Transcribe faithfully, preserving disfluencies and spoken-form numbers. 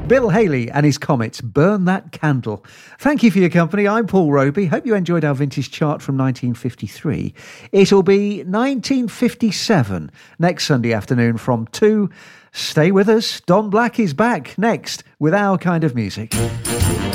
Bill Haley and his Comets, Burn That Candle. Thank you for your company. I'm Paul Roby. Hope you enjoyed our vintage chart from nineteen fifty-three. It'll be nineteen fifty-seven next Sunday afternoon from two. Stay with us. Don Black is back next with our kind of music.